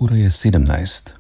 Ura je 17.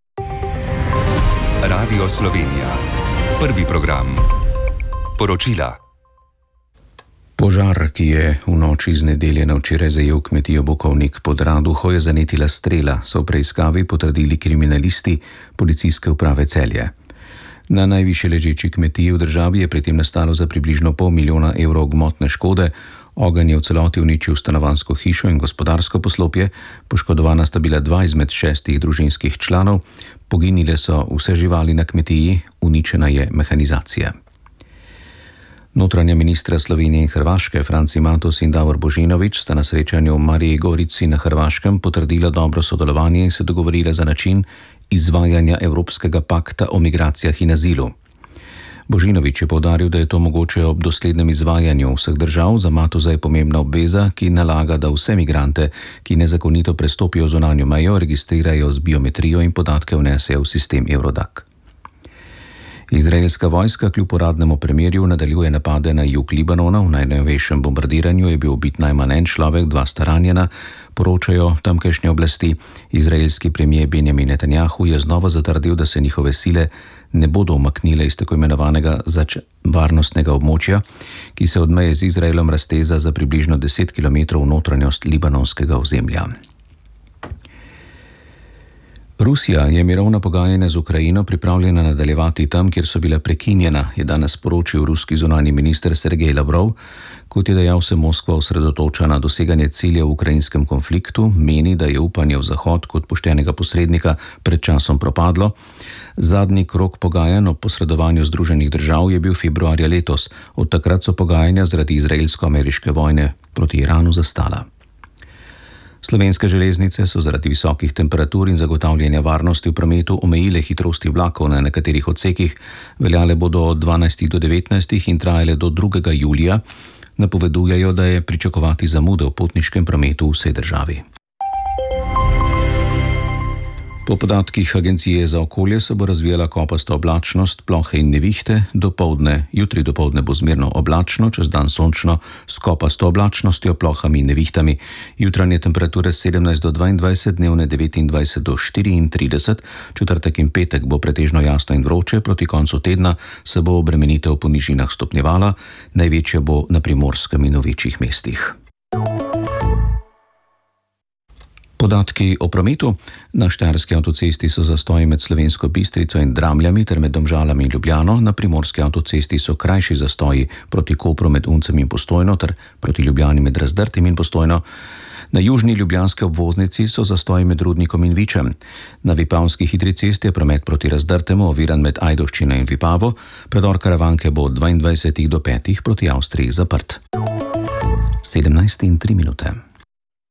Radio Slovenija. Prvi program. Poročila. Požar, ki je v noči z nedelje na včeraj zajel kmetijo Bukovnik pod Raduho, je zanetila strela, so v preiskavi potrdili kriminalisti Policijske uprave Celje. Na najvišje ležeči kmetiji v državi je pri tem nastalo za približno $500 000 gmotne škode. Ogenj je v celoti uničil stanovanjsko hišo in gospodarsko poslopje, poškodovana sta bila 2 izmed 6 družinskih članov, poginile so vse živali na kmetiji, uničena je mehanizacija. Notranja ministra Slovenije in Hrvaške Franci Matos in Davor Božinović sta na srečanju v Mariji Gorici na Hrvaškem potrdila dobro sodelovanje in se dogovorila za način izvajanja Evropskega pakta o migracijah in azilu. Božinović je poudaril, da je to mogoče ob doslednem izvajanju vseh držav, za Matoza je pomembna obveza, ki nalaga, da vse migrante, ki nezakonito prestopijo zunanjo mejo, registrirajo z biometrijo in podatke vnesejo v sistem Eurodac. Izraelska vojska kljub uradnemu premirju nadaljuje napade na jug Libanona. V najnovejšem bombardiranju je bil ubit najmanj en človek, 2 sta ranjena, poročajo tamkajšnje oblasti. Izraelski premier Benjamin Netanjahu je znova zatrdil, da se njihove sile ne bodo umaknile iz tako imenovanega varnostnega območja, ki se od meje z Izraelom razteza za približno 10 km v notranjost libanonskega ozemlja. Rusija je mirovna pogajanja z Ukrajino pripravljena nadaljevati tam, kjer so bila prekinjena, je danes sporočil ruski zunanji minister Sergej Lavrov. Kot je dejal, se Moskva osredotoča na doseganje ciljev v ukrajinskem konfliktu, meni, da je upanje v Zahod kot poštenega posrednika pred časom propadlo. Zadnji krog pogajanj o posredovanju Združenih držav je bil februarja letos. Od takrat so pogajanja zaradi izraelsko-ameriške vojne proti Iranu zastala. Slovenske železnice so zaradi visokih temperatur in zagotavljanja varnosti v prometu omejile hitrosti vlakov na nekaterih odsekih, veljale bodo od 12 do 19 in trajale do 2. julija. Napovedujejo, da je pričakovati zamude v potniškem prometu v vsej državi. Po podatkih Agencije za okolje se bo razvijala kopasta oblačnost, plohe in nevihte. Jutri dopoldne bo zmerno oblačno, čez dan sončno s kopasto oblačnostjo, plohami in nevihtami. Jutranje temperature 17 do 22, dnevne 29 do 34, četrtek in petek bo pretežno jasno in vroče, proti koncu tedna se bo obremenitev po nižinah stopnjevala, največja bo na Primorskem in v večjih mestih. Podatki o prometu. Na Štajerski avtocesti so zastoji med Slovensko Bistrico in Dramljami ter med Domžalami in Ljubljano. Na Primorski avtocesti so krajši zastoji proti Kopru med Uncem in Postojno ter proti Ljubljani med Razdrtim in Postojno. Na južni ljubljanski obvoznici so zastoji med Rudnikom in Vičem. Na Vipavski hitri cesti je promet proti Razdrtemu oviran med Ajdovščino in Vipavo. Predor Karavanke bo od 22 do 5 proti Avstriji zaprt. 17:03.